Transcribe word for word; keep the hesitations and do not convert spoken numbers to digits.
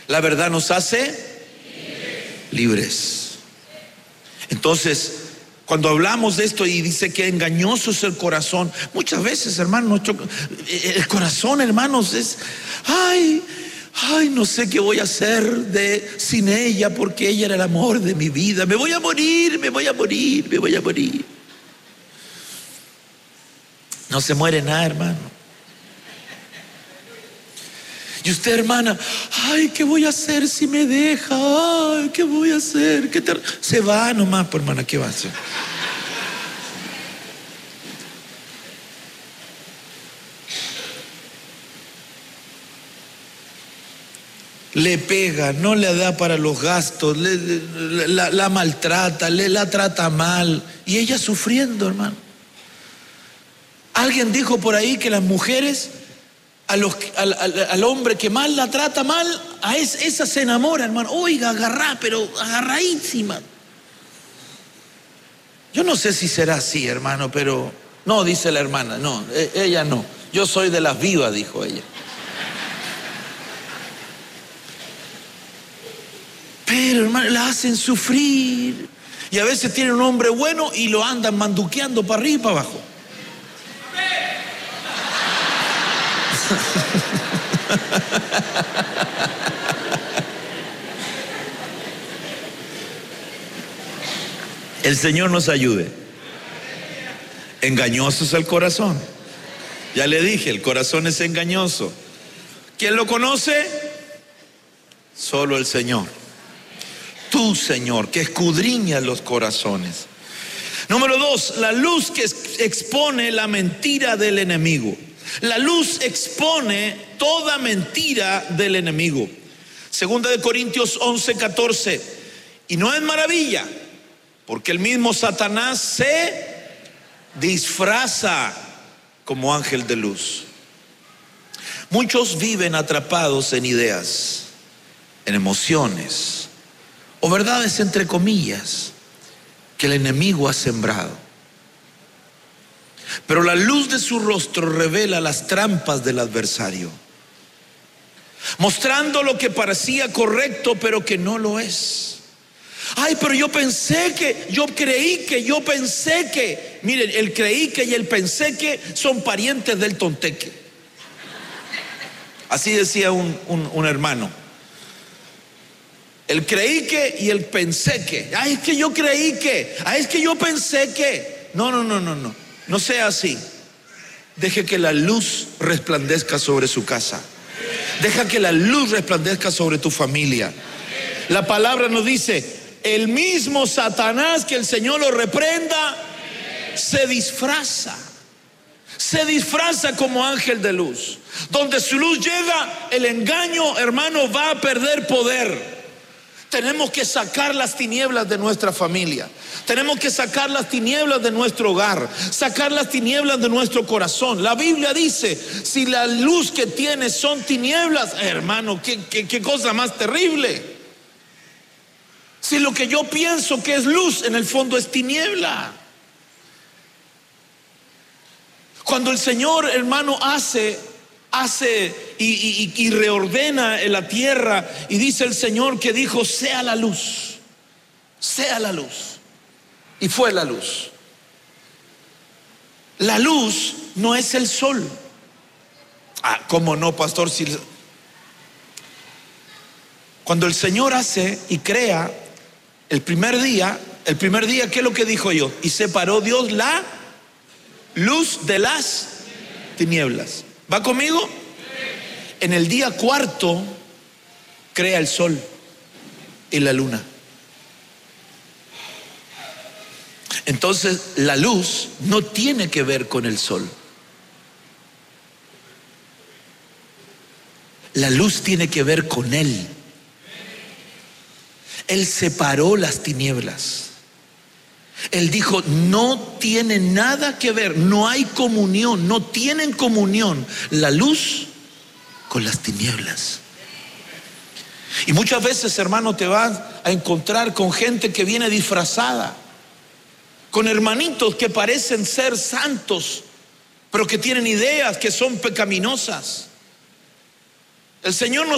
La verdad nos hace libres. libres. Entonces, cuando hablamos de esto y dice que engañoso es el corazón, muchas veces, hermanos, el corazón, hermanos, es, ay, ay, no sé qué voy a hacer de, sin ella, porque ella era el amor de mi vida. Me voy a morir, me voy a morir, me voy a morir. No se muere nada, hermano. Y usted, hermana, ay, ¿qué voy a hacer si me deja? Ay, ¿qué voy a hacer? ¿Qué te... Se va nomás, pues, hermana, ¿qué va a hacer? Le pega, no le da para los gastos, le, le, la, la maltrata, le, la trata mal. Y ella sufriendo, hermano. Alguien dijo por ahí que las mujeres, a los, al, al, al hombre que más la trata mal, a es, esa se enamora, hermano. Oiga, agarrá, pero agarradísima. Yo no sé si será así, hermano, pero no, dice la hermana, no, ella no. Yo soy de las vivas, dijo ella. Pero, hermano, la hacen sufrir. Y a veces tiene un hombre bueno y lo andan manduqueando para arriba y para abajo. El Señor nos ayude. Engañoso es el corazón. Ya le dije, el corazón es engañoso. ¿Quién lo conoce? Solo el Señor. Tú, Señor, que escudriñas los corazones. Número dos, la luz que expone la mentira del enemigo. La luz expone toda mentira del enemigo. Segunda de Corintios once, catorce. Y no es maravilla, porque el mismo Satanás se disfraza como ángel de luz. Muchos viven atrapados en ideas, en emociones, o verdades entre comillas, que el enemigo ha sembrado. Pero la luz de su rostro revela las trampas del adversario, mostrando lo que parecía correcto pero que no lo es. Ay, pero yo pensé que, yo creí que, yo pensé que. Miren, el creí que y el pensé que son parientes del tonteque. Así decía un, un, un hermano. El creí que y el pensé que. Ay, es que yo creí que. Ay, es que yo pensé que. No, no, no, no, no. No sea así. Deje que la luz resplandezca sobre su casa. Deja que la luz resplandezca sobre tu familia. La palabra nos dice, el mismo Satanás, que el Señor lo reprenda, se disfraza. Se disfraza como ángel de luz. Donde su luz llega, el engaño, hermano, va a perder poder. Tenemos que sacar las tinieblas de nuestra familia. Tenemos que sacar las tinieblas de nuestro hogar, sacar las tinieblas de nuestro corazón. La Biblia dice, si la luz que tienes son tinieblas, hermano, qué, qué, qué cosa más terrible. Si lo que yo pienso que es luz, en el fondo es tiniebla. Cuando el Señor, hermano, hace hace y, y, y reordena la tierra, y dice el Señor que dijo, sea la luz, sea la luz, y fue la luz. La luz no es el sol. Ah, ¿cómo no, pastor? Si... Cuando el Señor hace y crea el primer día, el primer día, ¿qué es lo que dijo yo? Y separó Dios la luz de las tinieblas. ¿Va conmigo? En el día cuarto crea el sol y la luna. Entonces la luz no tiene que ver con el sol. La luz tiene que ver con Él. Él separó las tinieblas. Él dijo, no tiene nada que ver, no hay comunión, no tienen comunión la luz con las tinieblas. Y muchas veces, hermano, te vas a encontrar con gente que viene disfrazada, con hermanitos que parecen ser santos, pero que tienen ideas que son pecaminosas. El Señor nos